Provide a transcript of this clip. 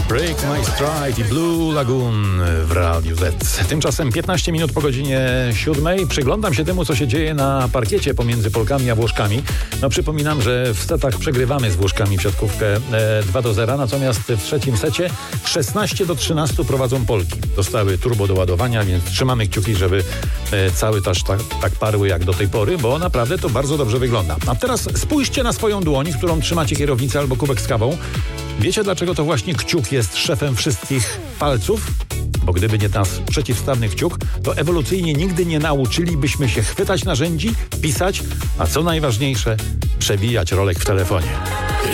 Break My Stride i Blue Lagoon w Radiu Z. Tymczasem 15 minut po godzinie 7. Przyglądam się temu, co się dzieje na parkiecie pomiędzy Polkami a Włoszkami. No przypominam, że w setach przegrywamy z Włoszkami w siatkówkę 2-0, natomiast w trzecim secie 16-13 prowadzą Polki. Dostały turbo do ładowania, więc trzymamy kciuki, żeby cały czas tak parły jak do tej pory, bo naprawdę to bardzo dobrze wygląda. A teraz spójrzcie na swoją dłoń, w którą trzymacie kierownicę albo kubek z kawą. Wiecie, dlaczego to właśnie kciuk jest szefem wszystkich palców? Bo gdyby nie nasz przeciwstawny kciuk, to ewolucyjnie nigdy nie nauczylibyśmy się chwytać narzędzi, pisać, a co najważniejsze, przewijać rolek w telefonie.